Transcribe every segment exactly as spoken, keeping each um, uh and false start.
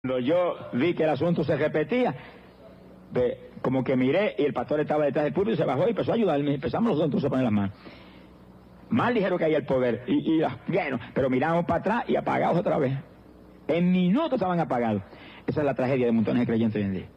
Cuando yo vi que el asunto se repetía, de, como que miré y el pastor estaba detrás del púlpito, se bajó y empezó a ayudarme. Empezamos los dos entonces a poner las manos. Más ligero que ahí el poder. Y, y bueno, pero miramos para atrás y apagados otra vez. En minutos estaban apagados. Esa es la tragedia de montones de creyentes hoy en día.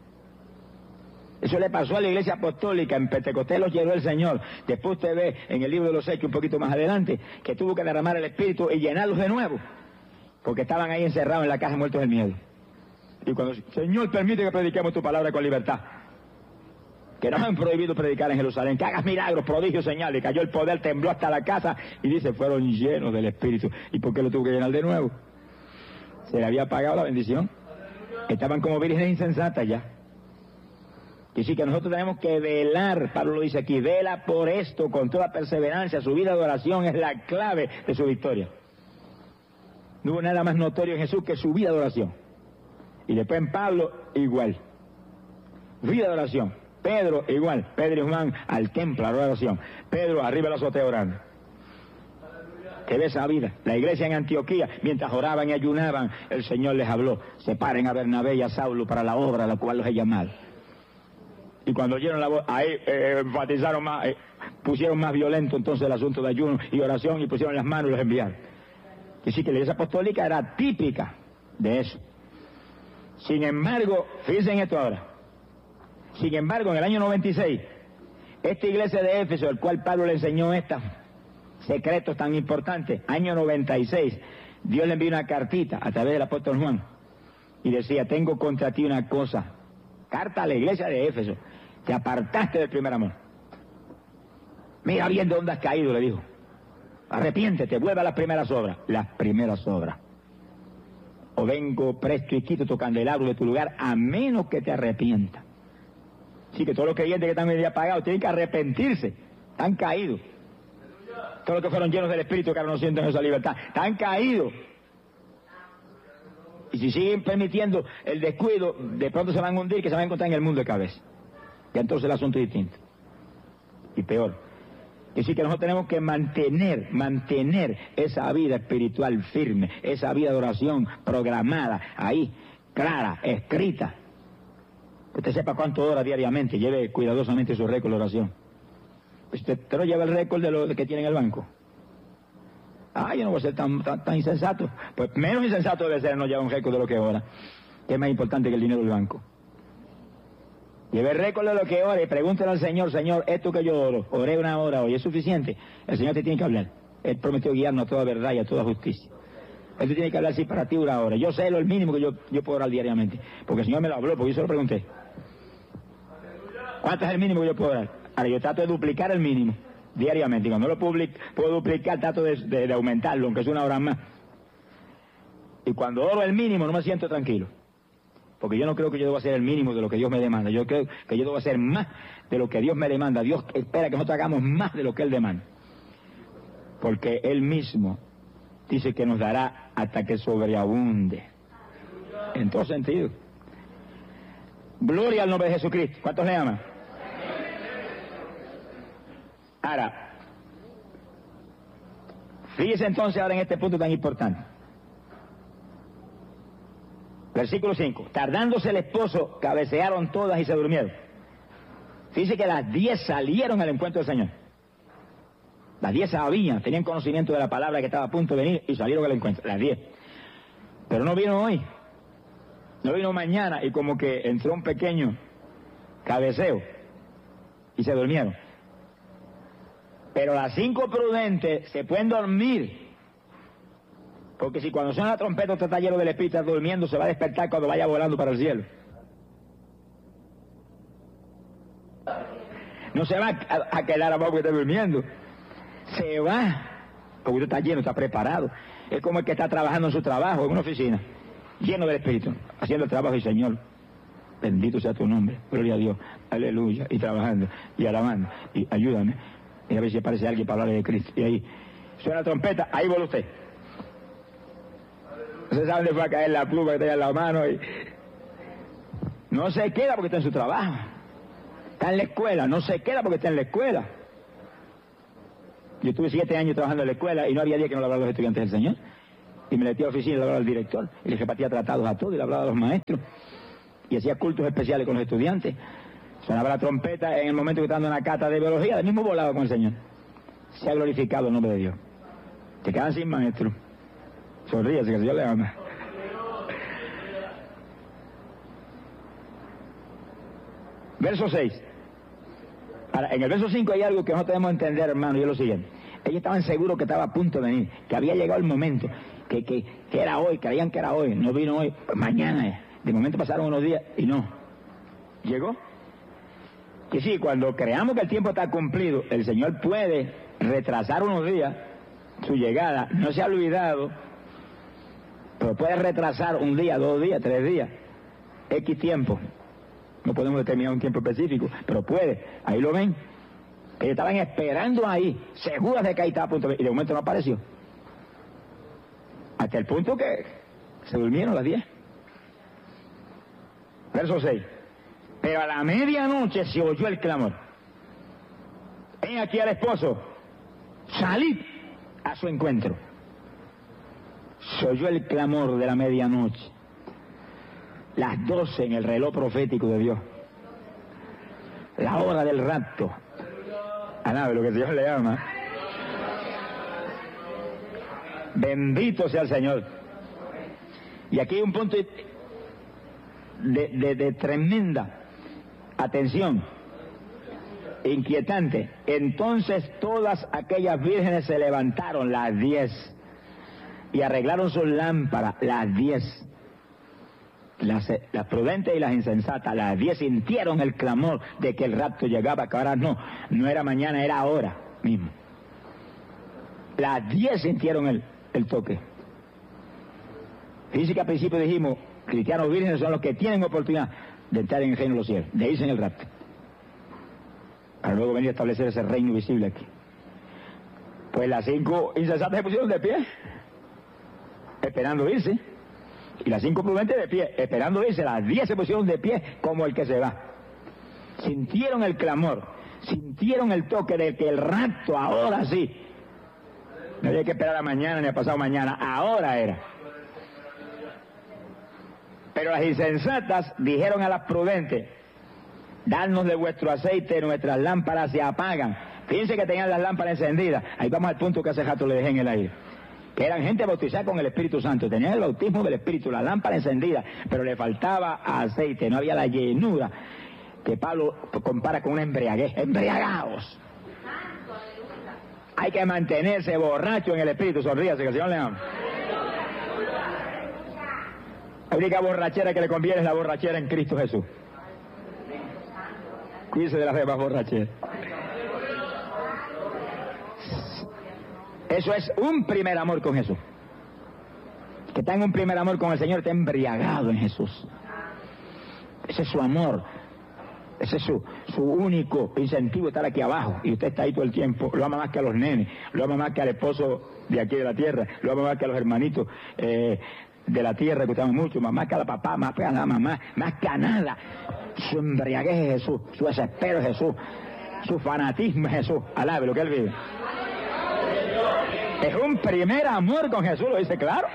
Eso le pasó a la iglesia apostólica, en Pentecostés los llenó el Señor. Después usted ve en el libro de los Hechos, un poquito más adelante, que tuvo que derramar el Espíritu y llenarlos de nuevo. Porque estaban ahí encerrados en la casa muertos del miedo. Y cuando, Señor, permite que prediquemos tu palabra con libertad. Que nos han prohibido predicar en Jerusalén. Que hagas milagros, prodigios, señales. Cayó el poder, tembló hasta la casa. Y dice, fueron llenos del Espíritu. ¿Y por qué lo tuvo que llenar de nuevo? Se le había apagado la bendición. Estaban como vírgenes insensatas ya. Y sí que nosotros tenemos que velar, Pablo lo dice aquí, vela por esto con toda perseverancia. Su vida de oración es la clave de su victoria. No hubo nada más notorio en Jesús que su vida de oración. Y después en Pablo, igual. Vida de oración. Pedro, igual. Pedro y Juan al templo, a la oración. Pedro arriba de la azotea orando. Que ve esa vida. La iglesia en Antioquía, mientras oraban y ayunaban, el Señor les habló. Separen a Bernabé y a Saulo para la obra a la cual los he llamado. Y cuando oyeron la voz, ahí eh, enfatizaron más, eh, pusieron más violento entonces el asunto de ayuno y oración y pusieron las manos y los enviaron. Y sí que la iglesia apostólica era típica de eso. Sin embargo, fíjense en esto ahora. Sin embargo, en el año noventa y seis, esta iglesia de Éfeso, al cual Pablo le enseñó estos secretos tan importantes, año noventa y seis, Dios le envió una cartita a través del apóstol Juan y decía, tengo contra ti una cosa. Carta a la iglesia de Éfeso. Te apartaste del primer amor. Mira bien de dónde has caído, le dijo. Arrepiéntete, vuelve a las primeras obras. Las primeras obras. O vengo presto y quito tu candelabro de tu lugar, a menos que te arrepientas. Así que todos los creyentes que están medio apagados tienen que arrepentirse. Están caídos. Todos los que fueron llenos del Espíritu que ahora no sienten esa libertad. Están caídos. Y si siguen permitiendo el descuido, de pronto se van a hundir, que se van a encontrar en el mundo de cabeza. Y entonces el asunto es distinto. Y peor. Y sí que nosotros tenemos que mantener, mantener esa vida espiritual firme, esa vida de oración programada, ahí, clara, escrita. Que usted sepa cuánto ora diariamente, lleve cuidadosamente su récord de oración. Pues usted, usted no lleva el récord de lo que tiene en el banco. Ah, yo no voy a ser tan, tan, tan insensato. Pues menos insensato debe ser no llevar un récord de lo que ora, que es más importante que el dinero del banco. Lleve el récord de lo que ora y pregúntale al Señor, Señor, esto que yo oro, oré una hora hoy, ¿es suficiente? El Señor te tiene que hablar. Él prometió guiarnos a toda verdad y a toda justicia. Él te tiene que hablar, sí, para ti una hora. Yo sé lo mínimo que yo, yo puedo orar diariamente, porque el Señor me lo habló, porque yo se lo pregunté. ¿Cuánto es el mínimo que yo puedo orar? Ahora, yo trato de duplicar el mínimo diariamente. Y cuando no lo public, puedo duplicar, trato de, de, de aumentarlo, aunque sea una hora más. Y cuando oro el mínimo, no me siento tranquilo. Porque yo no creo que yo deba hacer el mínimo de lo que Dios me demanda. Yo creo que yo debo hacer más de lo que Dios me demanda. Dios espera que nosotros hagamos más de lo que Él demanda. Porque Él mismo dice que nos dará hasta que sobreabunde. En todo sentido. Gloria al nombre de Jesucristo. ¿Cuántos le aman? Ahora, fíjese entonces ahora en este punto tan importante. Versículo cinco. Tardándose el esposo, cabecearon todas y se durmieron. Dice que las diez salieron al encuentro del Señor. Las diez sabían, tenían conocimiento de la palabra que estaba a punto de venir y salieron al encuentro. Las diez. Pero no vino hoy. No vino mañana y como que entró un pequeño cabeceo y se durmieron. Pero las cinco prudentes se pueden dormir. Porque si cuando suena la trompeta usted está lleno del Espíritu, está durmiendo, se va a despertar cuando vaya volando para el cielo. No se va a, a quedar abajo porque está durmiendo. Se va, porque usted está lleno, está preparado. Es como el que está trabajando en su trabajo, en una oficina, lleno del Espíritu, haciendo el trabajo y Señor, bendito sea tu nombre, gloria a Dios, aleluya, y trabajando, y alabando, y ayúdame, y a ver si aparece alguien para hablarle de Cristo. Y ahí suena la trompeta, ahí vuelve usted. Usted sabe dónde fue a caer la pluma que tenía en la mano y no se queda porque está en su trabajo. Está en la escuela, no se queda porque está en la escuela. Yo estuve siete años trabajando en la escuela y no había día que no le hablara a los estudiantes del Señor. Y me metí a la oficina y le hablaba al director, y le repartía tratados a todos, y le hablaba a los maestros, y hacía cultos especiales con los estudiantes. Sonaba la trompeta en el momento que estaba dando una cata de biología, del mismo volaba con el Señor. Se ha glorificado el nombre de Dios. Te quedan sin maestro. Sonríese, que el Señor le ama. Verso seis. Ahora, en el verso cinco hay algo que no tenemos que entender, hermano, y es lo siguiente. Ellos estaban seguros que estaba a punto de venir, que había llegado el momento, que, que, que era hoy, creían que era hoy, no vino hoy, pues mañana es. De momento pasaron unos días y no. ¿Llegó? Que sí, cuando creamos que el tiempo está cumplido, el Señor puede retrasar unos días su llegada, no se ha olvidado, pero puede retrasar un día, dos días, tres días, X tiempo. No podemos determinar un tiempo específico, pero puede. Ahí lo ven. Ellos estaban esperando ahí, seguros de que ahí estaba a punto de... Y de momento no apareció. Hasta el punto que se durmieron a las diez. Verso seis. Pero a la medianoche se oyó el clamor. Ven aquí al esposo. Salid a su encuentro. Se oyó el clamor de la medianoche. Las doce en el reloj profético de Dios. La hora del rapto. Alabe lo que Dios le ama. Bendito sea el Señor. Y aquí hay un punto de, de, de tremenda atención, inquietante. Entonces todas aquellas vírgenes se levantaron, las diez, y arreglaron sus lámparas, las diez. Las, las prudentes y las insensatas, las diez sintieron el clamor de que el rapto llegaba, que ahora no, no era mañana, era ahora mismo. Las diez sintieron el, el toque. Dice que al principio dijimos, cristianos vírgenes son los que tienen oportunidad de entrar en el reino de los cielos, de irse en el rapto, para luego venir a establecer ese reino visible aquí. Pues las cinco insensatas se pusieron de pie, esperando irse. Y las cinco prudentes de pie, esperando irse. Las diez se pusieron de pie como el que se va. Sintieron el clamor, sintieron el toque de que el rapto ahora sí. No había que esperar a mañana ni a pasado mañana, ahora era. Pero las insensatas dijeron a las prudentes, dadnos de vuestro aceite, nuestras lámparas se apagan. Fíjense que tenían las lámparas encendidas. Ahí vamos al punto que hace rato le dejé en el aire. Que eran gente bautizada con el Espíritu Santo, tenían el bautismo del Espíritu, la lámpara encendida, pero le faltaba aceite, no había la llenura que Pablo compara con una embriaguez. Embriagados. Hay que mantenerse borracho en el Espíritu, sonríase que el Señor le ama. La única borrachera que le conviene es la borrachera en Cristo Jesús. Cuídese de las demás borracheras. Eso es un primer amor con Jesús. Que está en un primer amor con el Señor, está embriagado en Jesús. Ese es su amor. Ese es su, su único incentivo, estar aquí abajo. Y usted está ahí todo el tiempo. Lo ama más que a los nenes, lo ama más que al esposo de aquí de la tierra, lo ama más que a los hermanitos eh, de la tierra, que usted ama mucho, más que a la papá, más que a la mamá, más que a nada. Su embriaguez es Jesús, su desespero es Jesús, su fanatismo es Jesús. Alabe lo que él vive. Es un primer amor con Jesús, lo dice claro.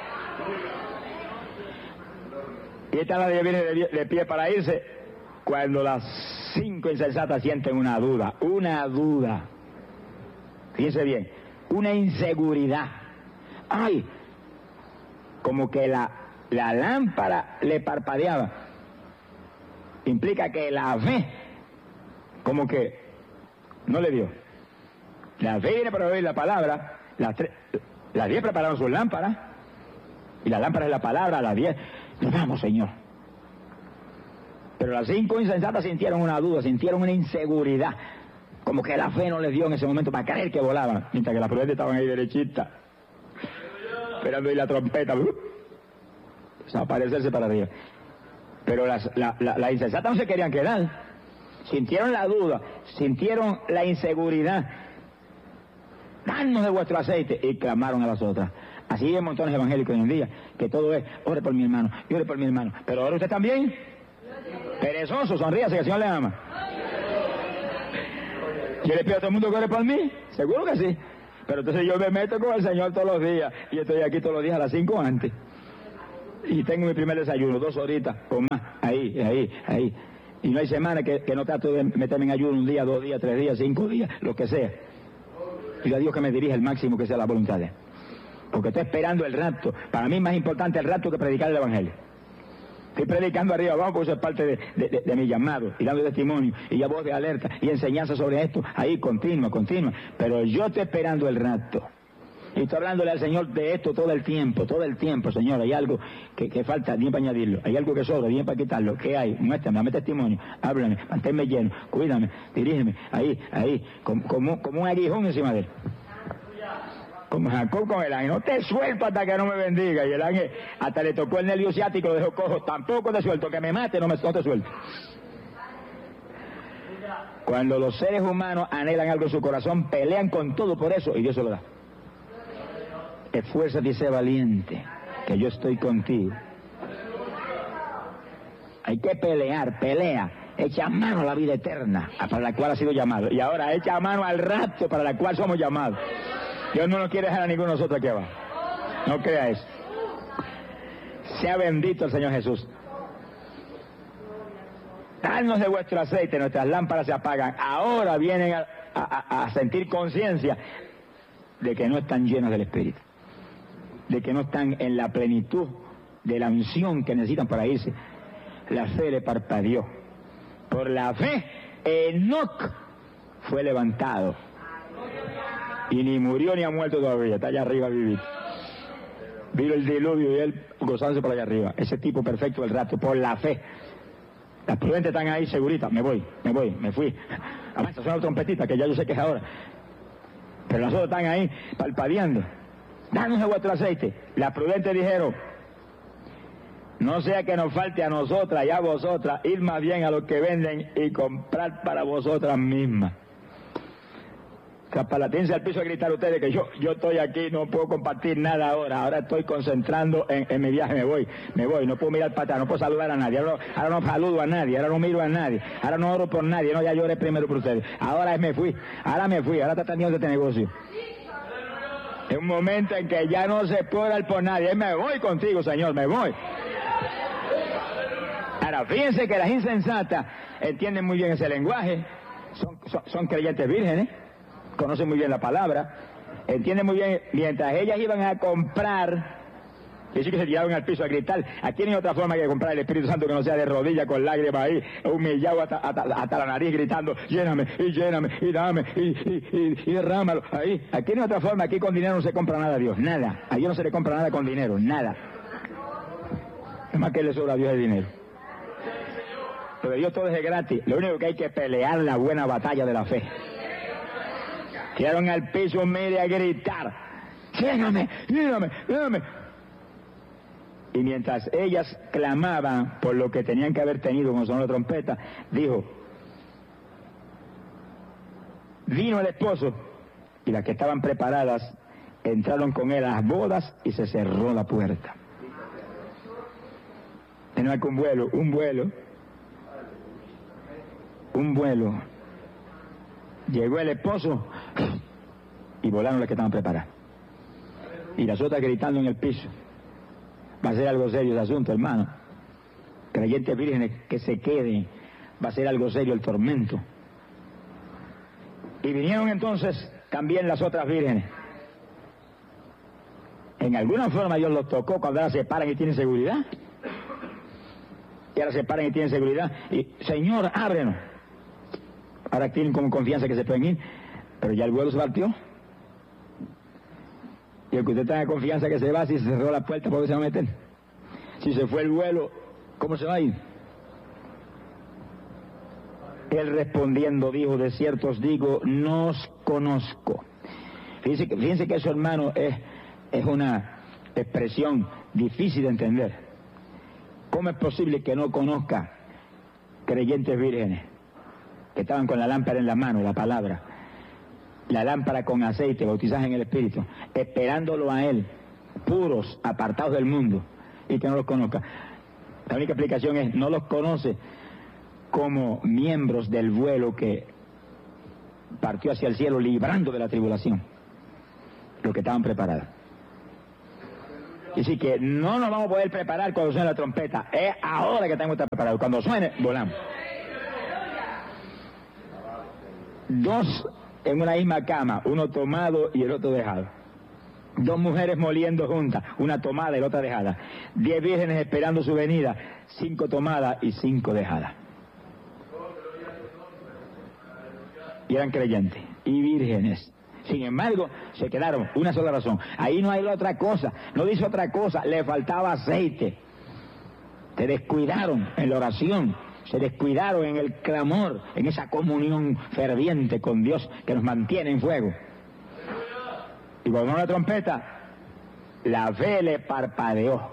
Y esta nadie viene de, de pie para irse cuando las cinco insensatas sienten una duda, una duda. Fíjense bien, una inseguridad. Ay, como que la, la lámpara le parpadeaba. Implica que la fe, como que no le dio. La fe viene para oír la palabra. Las, tres, las diez prepararon sus lámparas, y la lámpara es la palabra, las diez, nos vamos, Señor. Pero las cinco insensatas sintieron una duda, sintieron una inseguridad, como que la fe no les dio en ese momento para creer que volaban, mientras que las prudentes estaban ahí derechitas, esperando oír la trompeta, uh, desaparecerse para arriba. Pero las la, la, la insensatas no se querían quedar, sintieron la duda, sintieron la inseguridad. Danos de vuestro aceite, y clamaron a las otras. Así hay montones evangélicos hoy en día, que todo es, ore por mi hermano, y ore por mi hermano. Pero ahora usted también, perezoso, sonríase que el Señor le ama. Yo le pido a todo el mundo que ore por mí, seguro que sí. Pero entonces yo me meto con el Señor todos los días, y estoy aquí todos los días a las cinco antes. Y tengo mi primer desayuno, dos horitas o más, ahí, ahí, ahí. Y no hay semana que, que no trato de meterme en ayuno un día, dos días, tres días, cinco días, lo que sea. Y a Dios que me dirija el máximo que sea la voluntad de Él. Porque estoy esperando el rapto. Para mí es más importante el rapto que predicar el Evangelio. Estoy predicando arriba abajo porque eso es parte de, de, de, de mi llamado, y dando testimonio, y ya voz de alerta, y enseñanza sobre esto, ahí continua, continua. Pero yo estoy esperando el rapto. Y estoy hablándole al Señor de esto todo el tiempo, todo el tiempo, Señor. Hay algo que, que falta, bien para añadirlo. Hay algo que sobra, bien para quitarlo. ¿Qué hay? Muéstrame, dame testimonio, háblame, manténme lleno, cuídame, dirígeme, ahí, ahí, como, como, como un aguijón encima de él. Como Jacob con el ángel, no te suelto hasta que no me bendiga. Y el ángel hasta le tocó el nervio ciático, lo dejó cojo, tampoco te suelto, que me mate, no, me, no te suelto. Cuando los seres humanos anhelan algo en su corazón, pelean con todo por eso, y Dios se lo da. Esfuérzate y sé valiente, que yo estoy contigo. Hay que pelear, pelea, echa mano a la vida eterna, para la cual ha sido llamado. Y ahora echa mano al rapto para la cual somos llamados. Dios no nos quiere dejar a ninguno de nosotros aquí abajo. No crea eso. Sea bendito el Señor Jesús. Dadnos de vuestro aceite, nuestras lámparas se apagan. Ahora vienen a, a, a sentir conciencia de que no están llenas del Espíritu, de que no están en la plenitud de la unción que necesitan para irse. La fe le parpadeó. Por la fe, Enoc fue levantado. Y ni murió ni ha muerto todavía, está allá arriba vivito. Vino el diluvio y él gozándose por allá arriba. Ese tipo perfecto del rato, por la fe. Las prudentes están ahí seguritas, me voy, me voy, me fui. Avanza, suena la trompetita, que ya yo sé que es ahora. Pero las otras están ahí palpadeando. Danos de vuestro aceite. Las prudentes dijeron, no sea que nos falte a nosotras y a vosotras, ir más bien a los que venden y comprar para vosotras mismas. Capalatíense al piso a gritar ustedes que yo yo estoy aquí, no puedo compartir nada ahora, ahora estoy concentrando en, en mi viaje, me voy, me voy, no puedo mirar para atrás, no puedo saludar a nadie, ahora no, ahora no saludo a nadie, ahora no miro a nadie, ahora no oro por nadie, no, ya lloré primero por ustedes, ahora me fui, ahora me fui, ahora está teniendo este negocio. Es un momento en que ya no se puede orar por nadie, me voy contigo, Señor, me voy. Ahora, fíjense que las insensatas entienden muy bien ese lenguaje, son, son, son creyentes vírgenes, conocen muy bien la palabra, entienden muy bien, mientras ellas iban a comprar, que sí que se tiraron al piso a gritar. Aquí no hay otra forma que comprar el Espíritu Santo que no sea de rodillas con lágrimas ahí, humillado hasta, hasta, hasta la nariz gritando, lléname, y lléname, y dame, y, y, y, y derrámalo, ahí. Aquí no hay otra forma, aquí con dinero no se compra nada a Dios, nada. A Dios no se le compra nada con dinero, nada. Es más que le sobra a Dios el dinero. Pero Dios todo es gratis, lo único que hay que es pelear la buena batalla de la fe. Tiraron al piso, mire, a gritar, lléname, lléname, lléname. Y mientras ellas clamaban por lo que tenían que haber tenido con sonó la trompeta, dijo, vino el esposo, y las que estaban preparadas entraron con él a las bodas y se cerró la puerta. No hay que un vuelo, un vuelo, un vuelo. Llegó el esposo y volaron las que estaban preparadas. Y las otras gritando en el piso. Va a ser algo serio ese asunto, hermano. Creyentes vírgenes que se queden. Va a ser algo serio el tormento. Y vinieron entonces también las otras vírgenes. En alguna forma Dios los tocó cuando ahora se paran y tienen seguridad. Y ahora se paran y tienen seguridad. Y, Señor, ábrenos. Ahora tienen como confianza que se pueden ir, pero ya el vuelo se partió. Y el que usted tenga confianza que se va, si se cerró la puerta, ¿por qué se va a meter? Si se fue el vuelo, ¿cómo se va a ir? Él respondiendo dijo, de cierto os digo, no os conozco. Fíjense que, fíjense que eso, hermano, es, es una expresión difícil de entender. ¿Cómo es posible que no conozca creyentes vírgenes que estaban con la lámpara en la mano, la palabra, la lámpara con aceite, bautizadas en el Espíritu, esperándolo a Él, puros, apartados del mundo, y que no los conozca? La única explicación es, no los conoce como miembros del vuelo que partió hacia el cielo librando de la tribulación. los que estaban preparados. Y sí que no nos vamos a poder preparar cuando suene la trompeta, es ahora que tenemos que estar preparados. Cuando suene, volamos. Dos en una misma cama, uno tomado y el otro dejado. Dos mujeres moliendo juntas, una tomada y la otra dejada. Diez vírgenes esperando su venida, cinco tomadas y cinco dejadas. Y eran creyentes y vírgenes. Sin embargo, se quedaron, una sola razón. Ahí no hay otra cosa, no dice otra cosa, le faltaba aceite. Se descuidaron en la oración, se descuidaron en el clamor, en esa comunión ferviente con Dios que nos mantiene en fuego. Y cuando la trompeta, la fe le parpadeó.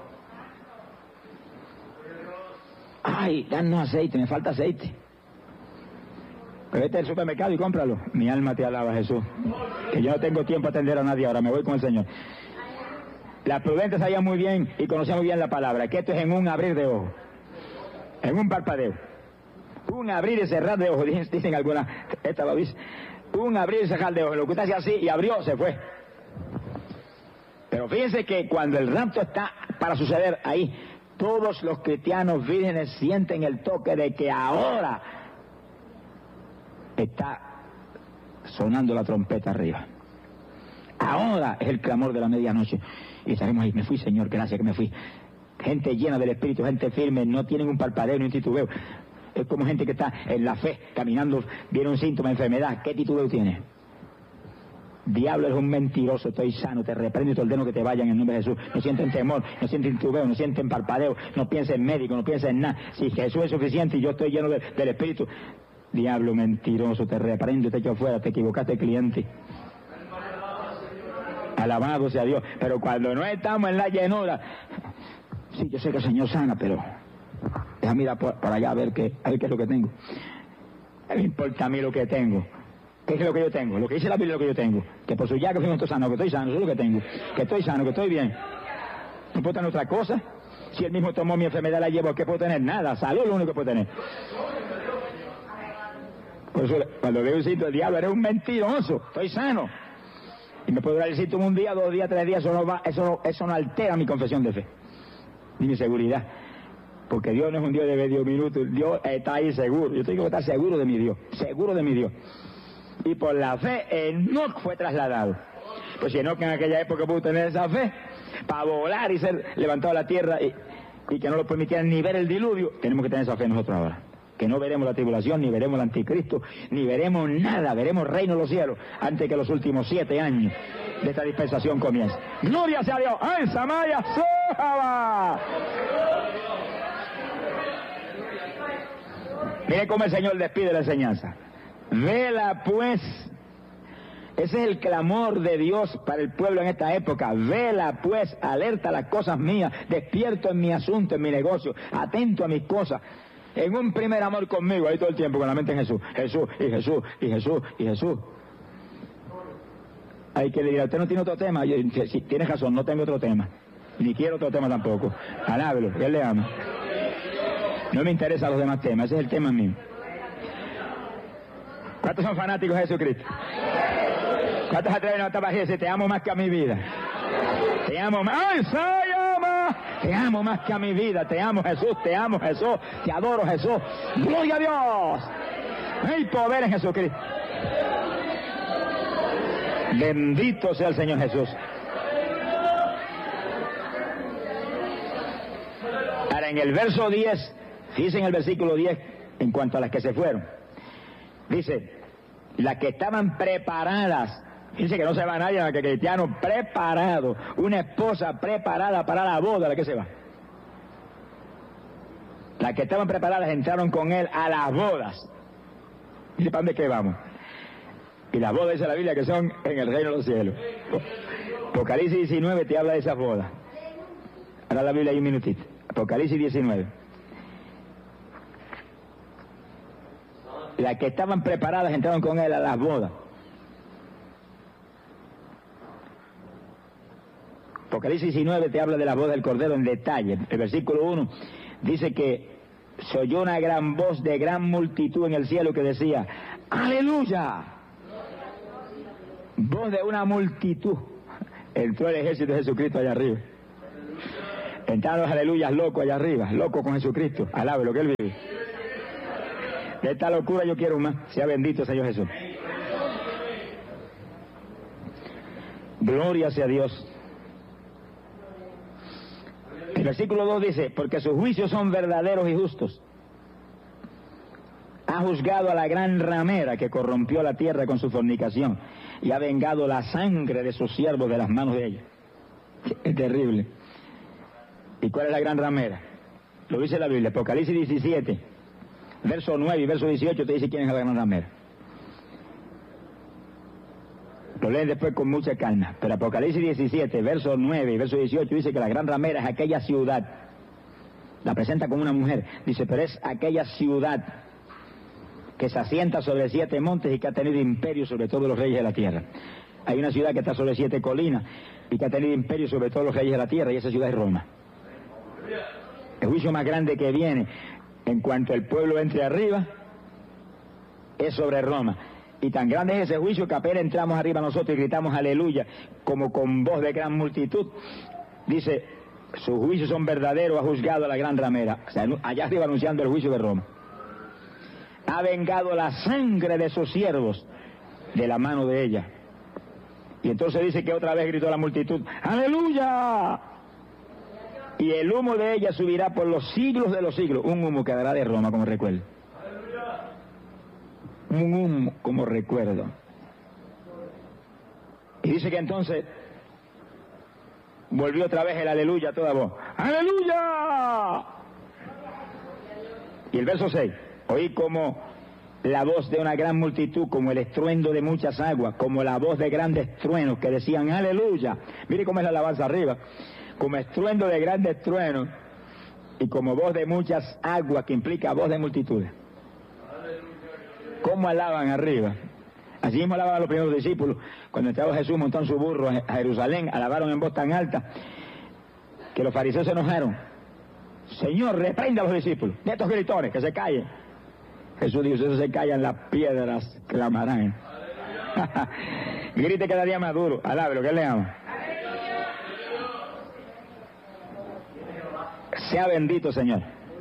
Ay, danos aceite, me falta aceite. Pero vete al supermercado y cómpralo. Mi alma te alaba, Jesús. Que yo no tengo tiempo a atender a nadie ahora, me voy con el Señor. Las prudentes sabían muy bien y conocían muy bien la palabra, que esto es en un abrir de ojos, en un parpadeo. Un abrir y cerrar de ojos, dicen, dicen algunas, esta lo dice. Un abrir y cerrar de ojos. Lo que usted hacía así y abrió, se fue. Pero fíjense que cuando el rapto está para suceder ahí, todos los cristianos vírgenes sienten el toque de que ahora está sonando la trompeta arriba. Ahora es el clamor de la medianoche. Y estaremos ahí, me fui, Señor, gracias que me fui. Gente llena del Espíritu, gente firme, no tienen un parpadeo ni un titubeo. Es como gente que está en la fe, caminando, viene un síntoma de enfermedad. ¿Qué titubeo tiene? Diablo, eres un mentiroso, estoy sano, te reprendo y te ordeno que te vayan en el nombre de Jesús. No sienten temor, no sienten titubeo, no sienten parpadeo, no piensen en médico, no piensen en nada. Si Jesús es suficiente y yo estoy lleno de, del Espíritu. Diablo mentiroso, te reprendo y te echo afuera, te equivocaste, cliente. Alabado sea Dios. Pero cuando no estamos en la llenura, sí, yo sé que el Señor sana, pero déjame ir por, por allá a ver qué, a ver qué es lo que tengo. No me importa a mí lo que tengo. ¿Qué es lo que yo tengo? Lo que dice la Biblia es lo que yo tengo. Que por su llaga fuimos todos sanos, que estoy sano, eso es lo que tengo. Que estoy sano, que estoy bien. ¿No puedo tener otra cosa? Si él mismo tomó mi enfermedad, la llevo, ¿qué puedo tener? Nada, salud es lo único que puedo tener. Por eso, cuando veo un síntoma, el diablo, eres un mentiroso, estoy sano. Y me puedo dar el síntoma un día, dos días, tres días, eso no va, eso no, eso no altera mi confesión de fe, ni mi seguridad. Porque Dios no es un Dios de medio minuto, Dios está ahí seguro. Yo tengo que estar seguro de mi Dios, seguro de mi Dios. Y por la fe, Enoc fue trasladado. Pues si Enoc en aquella época pudo tener esa fe, para volar y ser levantado a la tierra y, y que no lo permitieran ni ver el diluvio, tenemos que tener esa fe nosotros ahora. Que no veremos la tribulación, ni veremos el anticristo, ni veremos nada, veremos reino de los cielos antes que los últimos siete años de esta dispensación comience. ¡Gloria sea a Dios! ¡Ay, Samaya, Sojaba! Mire cómo el Señor despide la enseñanza. Vela pues, ese es el clamor de Dios para el pueblo en esta época. Vela pues, alerta a las cosas mías, despierto en mi asunto, en mi negocio, atento a mis cosas. En un primer amor conmigo, ahí todo el tiempo, con la mente en Jesús. Jesús, y Jesús, y Jesús, y Jesús. Hay que le dirá, usted no tiene otro tema. Yo, si tiene razón, no tengo otro tema. Ni quiero otro tema tampoco. Alábelo, él le ama. No me interesan los demás temas, ese es el tema mío. ¿Cuántos son fanáticos de Jesucristo? ¿Cuántos atreven a estar y decir, te amo más que a mi vida? Te amo más. ¡Ay, se llama! Te amo más que a mi vida. Te amo, Jesús. Te amo, Jesús. Te adoro, Jesús. ¡Gloria a Dios! ¡Hay poder en Jesucristo! Bendito sea el Señor Jesús. Ahora, en el verso diez, dice en el versículo diez, en cuanto a las que se fueron, dice, las que estaban preparadas. Dice que no se va nadie, que cristiano preparado, una esposa preparada para la boda, ¿la que se va? Las que estaban preparadas entraron con él a las bodas. ¿Y para dónde que vamos? Y las bodas, dice la Biblia, que son en el reino de los cielos. Apocalipsis diecinueve te habla de esas bodas. Ahora la Biblia hay un minutito. Apocalipsis diecinueve. Las que estaban preparadas entraron con él a las bodas. Apocalipsis diecinueve te habla de la boda del Cordero en detalle. El versículo uno dice que se oyó una gran voz de gran multitud en el cielo que decía, ¡Aleluya! Voz de una multitud. entró el ejército de Jesucristo allá arriba. Entraron los aleluyas locos allá arriba, locos con Jesucristo. Alabe lo que Él vive. De esta locura yo quiero más. Sea bendito el Señor Jesús. Gloria sea Dios. El versículo dos dice, porque sus juicios son verdaderos y justos. Ha juzgado a la gran ramera que corrompió la tierra con su fornicación y ha vengado la sangre de sus siervos de las manos de ella. Es terrible. ¿Y cuál es la gran ramera? Lo dice la Biblia, Apocalipsis diecisiete, verso nueve y verso dieciocho te dice quién es la gran ramera. Lo leen después con mucha calma, pero Apocalipsis diecisiete, verso nueve y verso dieciocho dice que la gran ramera es aquella ciudad. La presenta como una mujer. Dice, pero es aquella ciudad que se asienta sobre siete montes y que ha tenido imperio sobre todos los reyes de la tierra. Hay una ciudad que está sobre siete colinas y que ha tenido imperio sobre todos los reyes de la tierra, y esa ciudad es Roma. El juicio más grande que viene en cuanto el pueblo entre arriba es sobre Roma. Y tan grande es ese juicio que apenas entramos arriba nosotros y gritamos aleluya, como con voz de gran multitud. Dice, sus juicios son verdaderos, ha juzgado a la gran ramera. O sea, allá arriba anunciando el juicio de Roma. Ha vengado la sangre de sus siervos de la mano de ella. Y entonces dice que otra vez gritó la multitud, ¡aleluya! Y el humo de ella subirá por los siglos de los siglos. Un humo que dará de Roma, como recuerdo. Un humo como recuerdo. Y dice que entonces volvió otra vez el aleluya a toda voz. ¡Aleluya! Y el verso seis. Oí como la voz de una gran multitud, como el estruendo de muchas aguas, como la voz de grandes truenos que decían aleluya. Mire cómo es la alabanza arriba. Como estruendo de grandes truenos y como voz de muchas aguas, que implica voz de multitudes. ¿Cómo alaban arriba? Así mismo alaban a los primeros discípulos. Cuando entraba Jesús montó en su burro a Jerusalén, alabaron en voz tan alta que los fariseos se enojaron. Señor, reprenda a los discípulos, de estos gritones, que se callen. Jesús dijo, si eso se callan, las piedras clamarán. Grite cada día más duro, alabe lo que él le ama. Sea bendito, Señor.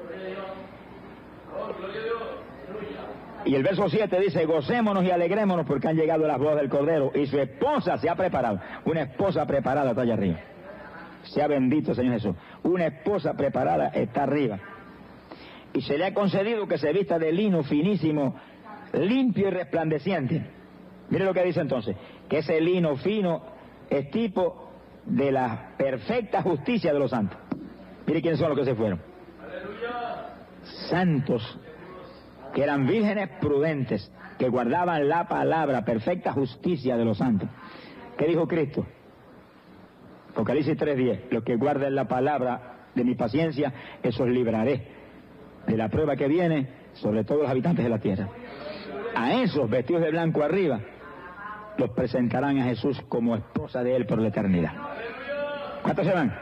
Y el verso siete dice, gocémonos y alegrémonos porque han llegado las bodas del Cordero y su esposa se ha preparado. Una esposa preparada está allá arriba. Sea bendito, Señor Jesús. Una esposa preparada está arriba. Y se le ha concedido que se vista de lino finísimo, limpio y resplandeciente. Mire lo que dice entonces, que ese lino fino es tipo de la perfecta justicia de los santos. Mire quiénes son los que se fueron. ¡Aleluya! Santos, que eran vírgenes prudentes, que guardaban la palabra, perfecta justicia de los santos. ¿Qué dijo Cristo? Apocalipsis tres diez, los que guarden la palabra de mi paciencia, esos libraré de la prueba que viene sobre todos los habitantes de la tierra. A esos vestidos de blanco arriba, los presentarán a Jesús como esposa de él por la eternidad. ¿Cuántos se van?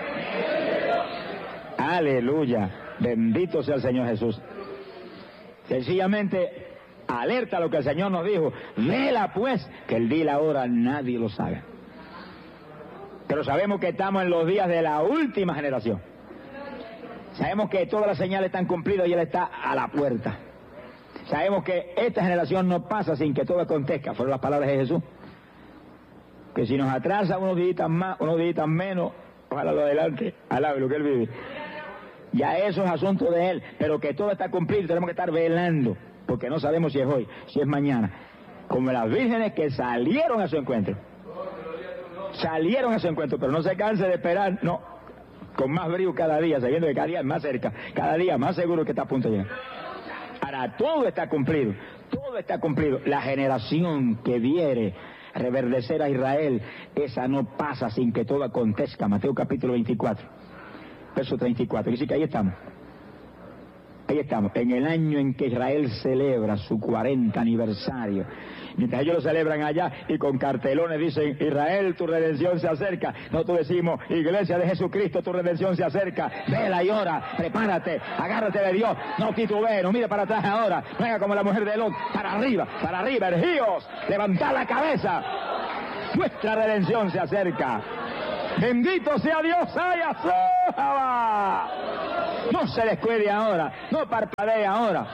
Aleluya, bendito sea el Señor Jesús. Sencillamente alerta a lo que el Señor nos dijo, vela pues, que el día y la hora nadie lo sabe. Pero sabemos que estamos en los días de la última generación. Sabemos que todas las señales están cumplidas y Él está a la puerta. Sabemos que esta generación no pasa sin que todo acontezca, fueron las palabras de Jesús. Que si nos atrasa unos días más, unos días menos, ojalá lo adelante, alabe lo que Él vive. Ya eso es asunto de Él, pero que todo está cumplido, tenemos que estar velando, porque no sabemos si es hoy, si es mañana. Como las vírgenes que salieron a su encuentro. Salieron a su encuentro, pero no se canse de esperar, no, con más brío cada día, sabiendo que cada día es más cerca, cada día más seguro que está a punto de llegar. Ahora, todo está cumplido, todo está cumplido. La generación que viere reverdecer a Israel, esa no pasa sin que todo acontezca. Mateo capítulo veinticuatro, verso treinta y cuatro, dice que ahí estamos. Ahí estamos, en el año en que Israel celebra su cuarenta aniversario. Mientras ellos lo celebran allá y con cartelones dicen, Israel, tu redención se acerca. Nosotros decimos, Iglesia de Jesucristo, tu redención se acerca. Vela y ora, prepárate, agárrate de Dios, no titubee, no mire para atrás ahora. No haga como la mujer de Lot, para arriba, para arriba, erguíos, levantad la cabeza. Nuestra redención se acerca. Bendito sea Dios. ¡Ay, azójaba! No se descuide ahora. No parpadee ahora.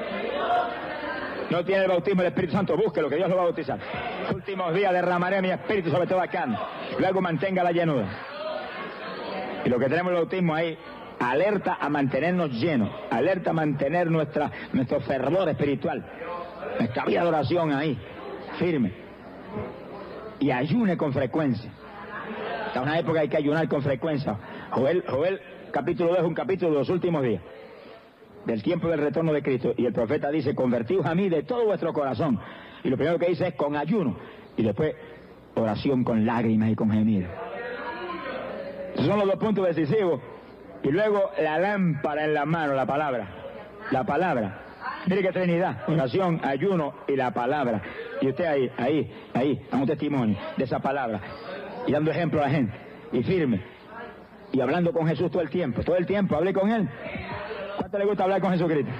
No tiene el bautismo del Espíritu Santo, búsquelo, que Dios lo va a bautizar. Últimos días derramaré mi espíritu sobre toda carne. Luego mantenga la llenura. Y lo que tenemos el bautismo ahí, alerta a mantenernos llenos, alerta a mantener nuestra, nuestro fervor espiritual, nuestra vida de oración ahí, firme. Y ayune con frecuencia. Está una época hay que ayunar con frecuencia. Joel, Joel capítulo dos es un capítulo de los últimos días, del tiempo del retorno de Cristo, y el profeta dice, convertíos a mí de todo vuestro corazón, y lo primero que dice es con ayuno, y después oración con lágrimas y con gemidos. Esos son los dos puntos decisivos, y luego la lámpara en la mano, la palabra, la palabra, mire qué trinidad, oración, ayuno y la palabra, y usted ahí, ahí, ahí, a un testimonio de esa palabra, y dando ejemplo a la gente, y firme, y hablando con Jesús todo el tiempo, todo el tiempo, hable con Él. ¿Cuánto le gusta hablar con Jesucristo?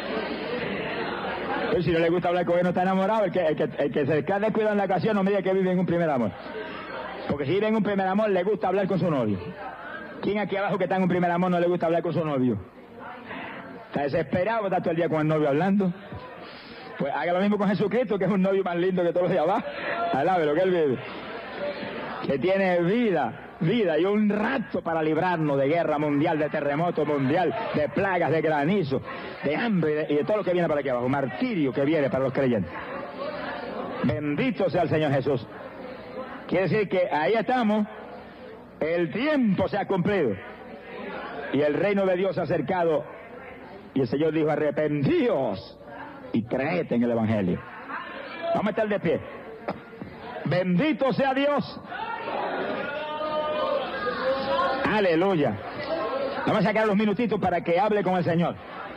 Pues si no le gusta hablar con Él, no está enamorado. El que, el que, el que se queda descuidado en la ocasión no me diga que vive en un primer amor. Porque si vive en un primer amor, le gusta hablar con su novio. ¿Quién aquí abajo que está en un primer amor no le gusta hablar con su novio? ¿Está desesperado? ¿Está todo el día con el novio hablando? Pues haga lo mismo con Jesucristo, que es un novio más lindo que todos los días abajo. Alabe lo que Él vive. Que tiene vida. Vida y un rato para librarnos de guerra mundial, de terremoto mundial, de plagas, de granizo, de hambre y de, y de todo lo que viene para aquí abajo, martirio que viene para los creyentes. Bendito sea el Señor Jesús. Quiere decir que ahí estamos, el tiempo se ha cumplido y el reino de Dios se ha acercado, y el Señor dijo, arrepentíos y creed en el Evangelio. Vamos a estar de pie. Bendito sea Dios. Aleluya. Vamos a sacar unos minutitos para que hable con el Señor.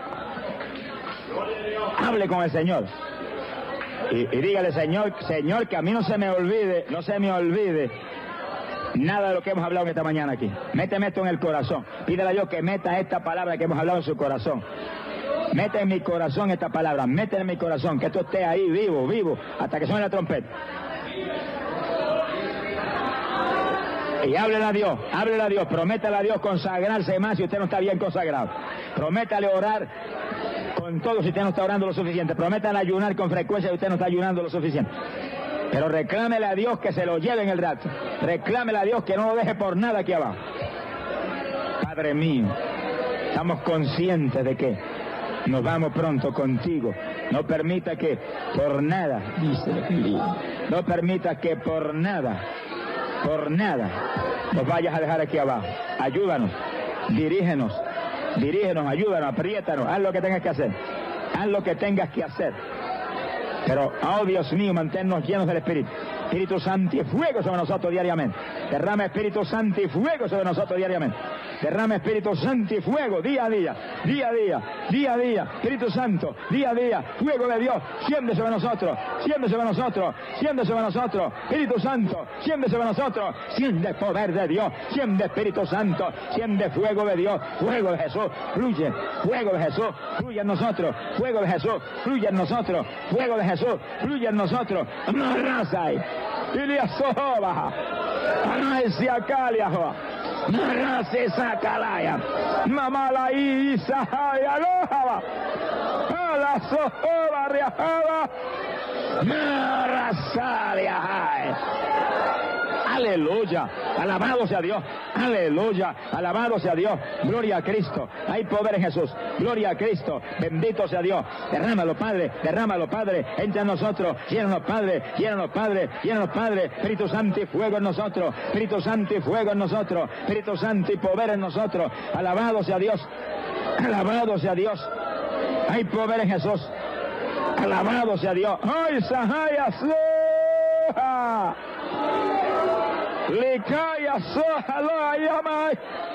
Hable con el Señor. Y, y dígale, Señor, Señor, que a mí no se me olvide, no se me olvide nada de lo que hemos hablado en esta mañana aquí. Méteme esto en el corazón. Pídele a Dios que meta esta palabra que hemos hablado en su corazón. Mete en mi corazón esta palabra, mete en mi corazón, que esto esté ahí vivo, vivo, hasta que suene la trompeta. Y háblele a Dios, háblele a Dios, prométale a Dios consagrarse más si usted no está bien consagrado. Prométale orar con todo si usted no está orando lo suficiente. Prométale ayunar con frecuencia si usted no está ayunando lo suficiente. Pero reclámele a Dios que se lo lleve en el rato. Reclámele a Dios que no lo deje por nada aquí abajo. Padre mío, estamos conscientes de que nos vamos pronto contigo. No permita que por nada, dice el Espíritu, no permita que por nada, por nada, nos vayas a dejar aquí abajo. Ayúdanos, dirígenos, dirígenos, ayúdanos, apriétanos, haz lo que tengas que hacer, haz lo que tengas que hacer. Pero, oh Dios mío, manténnos llenos del Espíritu. Espíritu Santo y fuego sobre nosotros diariamente. Derrama Espíritu Santo y fuego sobre nosotros diariamente. Derrama Espíritu Santo y fuego día a día, día a día, día a día. Espíritu Santo, día a día, fuego de Dios, siempre sobre nosotros, siempre sobre nosotros, siempre sobre nosotros. Espíritu Santo, siempre sobre nosotros. Siente poder de Dios, siente Espíritu Santo, siente fuego de Dios, fuego de Jesús, fluye, fuego de Jesús, fluye en nosotros, fuego de Jesús, fluye en nosotros, fuego de Jesús, fluye en nosotros. Marrasai, Ilias Sohoba, Anaisia Kaliahoa. Narase Sakalaya, Mamala Isahaya Lohaba, Ala Sohoba Riahaba, Narasalia. Aleluya, alabado sea Dios, aleluya, alabado sea Dios, gloria a Cristo, hay poder en Jesús, gloria a Cristo, bendito sea Dios, derrámalo Padre, derrámalo Padre, entra en nosotros, llénanos Padre, llénanos Padre, llénanos Padre, Espíritu Santo y fuego en nosotros, Espíritu Santo y fuego en nosotros, Espíritu Santo y poder en nosotros, alabado sea Dios, alabado sea Dios, hay poder en Jesús, alabado sea Dios, ¡ay, Sahaya Soha! Likaya Soha Yamai.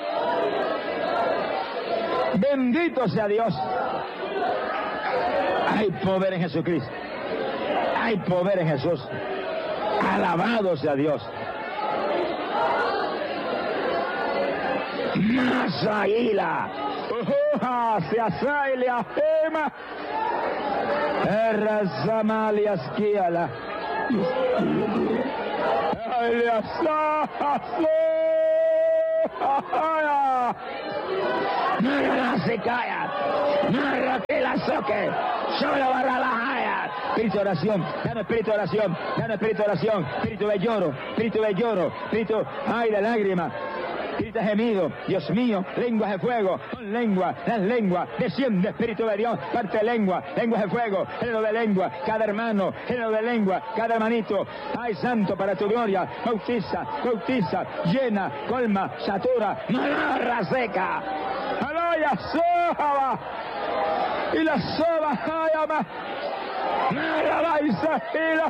Bendito sea Dios. Hay poder en Jesucristo. Hay poder en Jesús. Alabado sea Dios. Masaila. Oja se asailia Ema. Erra Samalias Kiala. Narra se calla, narra que la soque, solo barra la haya. Espíritu de oración, dame espíritu de oración, dame espíritu de oración, espíritu de lloro, espíritu de lloro, espíritu, ay, de lágrima. Grita gemido, Dios mío, lenguas de fuego, con lengua, las lenguas, desciende Espíritu de Dios, parte de lengua, lenguas de fuego, género de lengua, cada hermano, género de lengua, cada hermanito, ay santo, para tu gloria, bautiza, bautiza, llena, colma, satura, narra seca, alaya, soba, y la soba, ayama, narra, y sahila.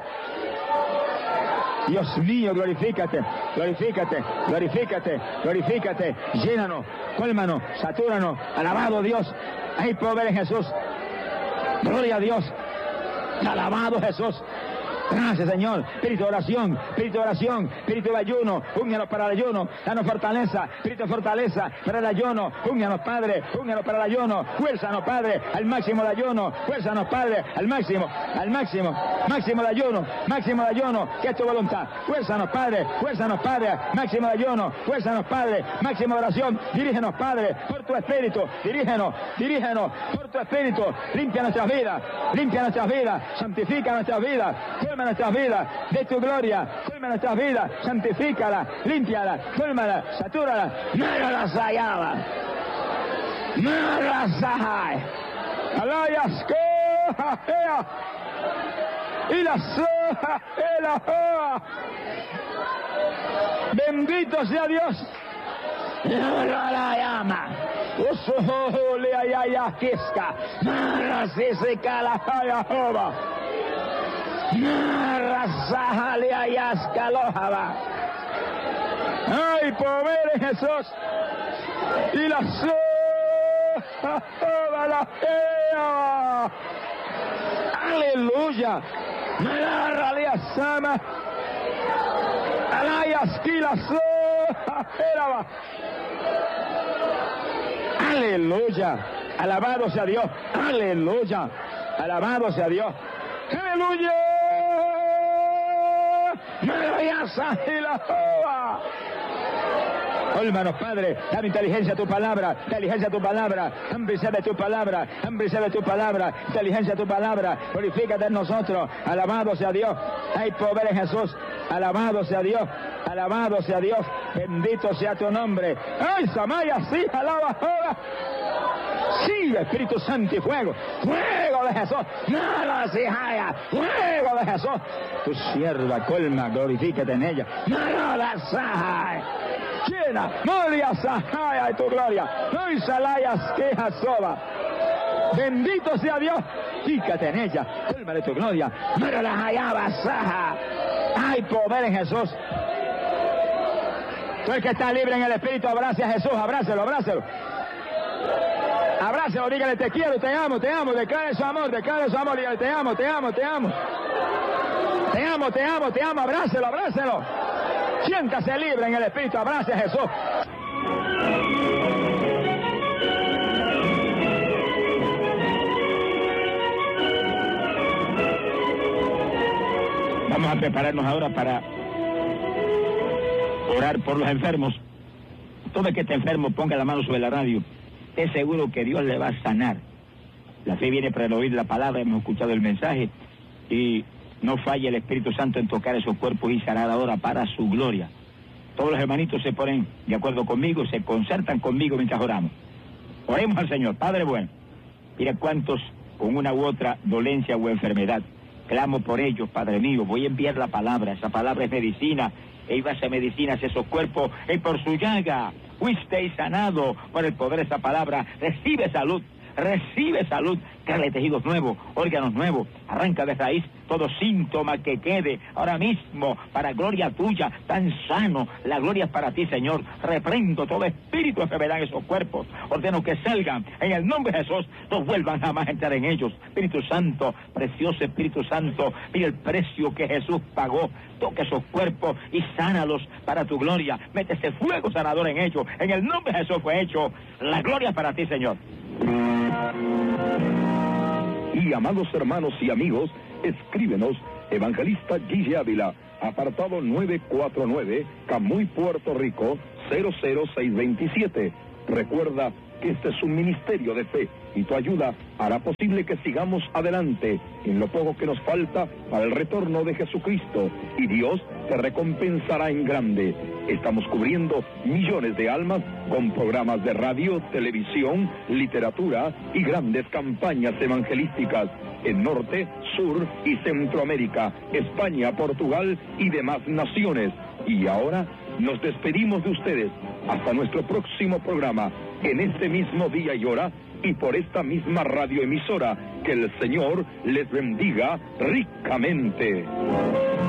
Dios mío, glorifícate, glorifícate, glorifícate, glorifícate, llénanos, cólmanos, satúranos, alabado Dios, hay poder en Jesús, gloria a Dios, alabado Jesús. Gracias, Señor. Espíritu de oración, espíritu de oración, espíritu de ayuno, únganos para el ayuno, danos fortaleza, espíritu de fortaleza para el ayuno, únganos, Padre, únganos para el ayuno, fuérzanos, Padre, al máximo de ayuno, fuérzanos, Padre, al máximo, al máximo, máximo de ayuno, máximo de ayuno, que es tu voluntad, fuérzanos, Padre, fuérzanos, Padre, máximo de ayuno, fuérzanos, Padre, máximo de oración, dirígenos, Padre, por tu espíritu, dirígenos, dirígenos, por tu espíritu, limpia nuestras vidas, limpia nuestras vidas, santifica nuestras vidas, colma nuestras vidas de tu gloria, colma nuestras vidas, santifícala, límpiala, cólmala, satúrala, no las hallaba, no las hay, alayas coja, y la soja, y la joa, bendito sea Dios, no la llama. Usuhu le ayaya kiska, nara se seca la haya jova. Ay, poder en Jesús. Y la soja la fea. Aleluya. Narralia sama. Alayas que la soja fea. Aleluya. Alabado sea Dios. Aleluya. Alabado sea Dios. Aleluya. Y la joa. Cólmanos, Padre, dame inteligencia a tu palabra, inteligencia a tu palabra, hambre de tu palabra, hambre de tu palabra, inteligencia a tu palabra, glorifícate en nosotros, alabado sea Dios, hay poder en Jesús, alabado sea Dios, alabado sea Dios, bendito sea tu nombre. ¡Ay, Samaya, sí, alaba ahora! Sí, Espíritu Santo y fuego, fuego de Jesús, nada se haya, fuego de Jesús, tu sierva colma, glorifícate en ella, nada se haya, llena, molia sahaya de tu gloria, no y salayas quejas soba, bendito sea Dios, fíjate en ella, colma de tu gloria, no la hallaba saja, hay poder en Jesús. Tú el que está libre en el Espíritu, abrace a Jesús, abrácelo, abrácelo. Abrácelo, dígale, te quiero, te amo, te amo, declare su amor, declare su amor, dígale, te amo, te amo, te amo. Te amo, te amo, te amo, abrácelo, abrácelo. Siéntase libre en el Espíritu, abrace a Jesús. Vamos a prepararnos ahora para orar por los enfermos. Todo el que esté enfermo, ponga la mano sobre la radio. Es seguro que Dios le va a sanar. La fe viene para el oír la palabra, hemos escuchado el mensaje, y no falla el Espíritu Santo en tocar esos cuerpos y sanar ahora para su gloria. Todos los hermanitos se ponen de acuerdo conmigo, se concertan conmigo mientras oramos. Oremos al Señor. Padre bueno, mira cuántos con una u otra dolencia o enfermedad. Clamo por ellos, Padre mío, voy a enviar la palabra, esa palabra es medicina, e iba a ser medicina hacia esos cuerpos, y por su llaga fuisteis sanado por el poder de esa palabra. Recibe salud, recibe salud, créale tejidos nuevos, órganos nuevos, arranca de raíz todo síntoma que quede ahora mismo, para gloria tuya, tan sano, la gloria es para ti, Señor. Reprendo todo espíritu de enfermedad en esos cuerpos, ordeno que salgan en el nombre de Jesús, no vuelvan jamás a entrar en ellos. Espíritu Santo, precioso Espíritu Santo, mira el precio que Jesús pagó, toca esos cuerpos y sánalos para tu gloria, mete ese fuego sanador en ellos, en el nombre de Jesús fue hecho, la gloria es para ti, Señor. Y amados hermanos y amigos, escríbenos Evangelista Gigi Ávila, apartado nueve cuatro nueve, Camuy, Puerto Rico, cero cero seis veintisiete. Recuerda que este es un ministerio de fe y tu ayuda hará posible que sigamos adelante en lo poco que nos falta para el retorno de Jesucristo, y Dios te recompensará en grande. Estamos cubriendo millones de almas con programas de radio, televisión, literatura y grandes campañas evangelísticas en Norte, Sur y Centroamérica, España, Portugal y demás naciones. Y ahora nos despedimos de ustedes hasta nuestro próximo programa, en este mismo día y hora, y por esta misma radioemisora. Que el Señor les bendiga ricamente.